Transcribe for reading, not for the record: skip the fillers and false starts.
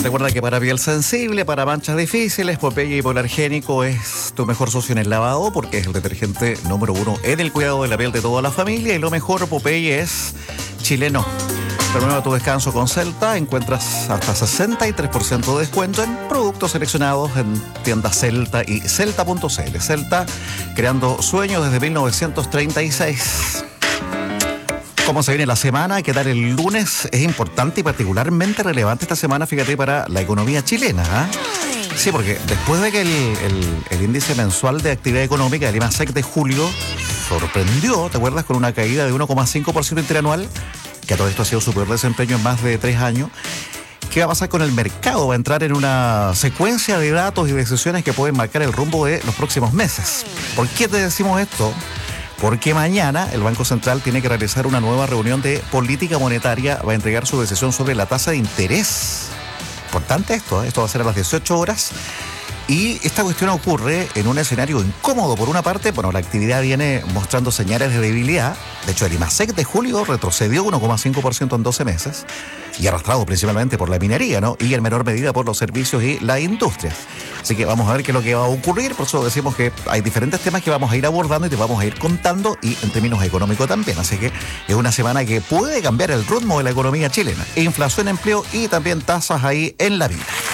Recuerda que para piel sensible, para manchas difíciles, Popeye Hipoalergénico es tu mejor socio en el lavado porque es el detergente número 1 en el cuidado de la piel de toda la familia. Y lo mejor, Popeye es chileno. Renueva tu descanso con Celta. Encuentras hasta 63% de descuento en productos seleccionados en tiendas Celta y Celta.cl. Celta, creando sueños desde 1936. ¿Cómo se viene la semana? ¿Qué tal el lunes? Es importante y particularmente relevante esta semana, fíjate, para la economía chilena, ¿eh? Sí, porque después de que el índice mensual de actividad económica, el IMASEC de julio, sorprendió, ¿te acuerdas? Con una caída de 1,5% interanual, que a todo esto ha sido su peor desempeño en más de 3 años. ¿Qué va a pasar con el mercado? Va a entrar en una secuencia de datos y decisiones que pueden marcar el rumbo de los próximos meses. ¿Por qué te decimos esto? Porque mañana el Banco Central tiene que realizar una nueva reunión de política monetaria, va a entregar su decisión sobre la tasa de interés. Importante esto va a ser a las 18 horas. Y esta cuestión ocurre en un escenario incómodo. Por una parte, bueno, la actividad viene mostrando señales de debilidad. De hecho, el IMASEC de julio retrocedió 1,5% en 12 meses. Y arrastrado principalmente por la minería, ¿no? Y en menor medida por los servicios y la industria. Así que vamos a ver qué es lo que va a ocurrir. Por eso decimos que hay diferentes temas que vamos a ir abordando y te vamos a ir contando. Y en términos económicos también. Así que es una semana que puede cambiar el ritmo de la economía chilena. Inflación, empleo y también tasas ahí en la vida.